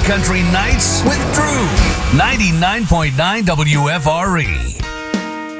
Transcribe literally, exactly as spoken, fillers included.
Country Nights with Drew. ninety-nine point nine W F R E.